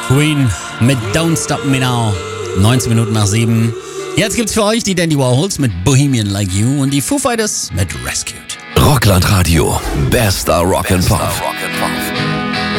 Queen mit Don't Stop Me Now. 19 Minuten nach 7. Jetzt gibt's für euch die Dandy Warhols mit Bohemian Like You und die Foo Fighters mit Rescued. Rockland Radio. Bester Rock'n'Pop.